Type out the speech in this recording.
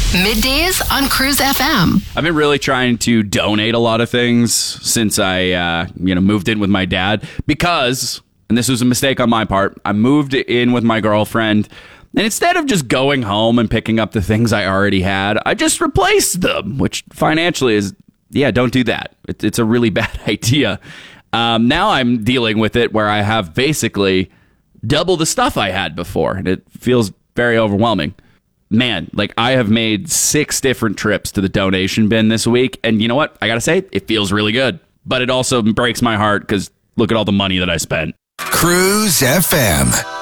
Middays on Cruise FM. I've been really trying to donate a lot of things since I moved in with my dad because, and this was a mistake on my part, I moved in with my girlfriend, and instead of just going home and picking up the things I already had, I just replaced them, which financially is, don't do that. It's a really bad idea. Now I'm dealing with it where I have basically double the stuff I had before, and it feels very overwhelming. Man, I have made 6 different trips to the donation bin this week, and you know what? I gotta say, it feels really good. But it also breaks my heart because look at all the money that I spent. Cruise FM.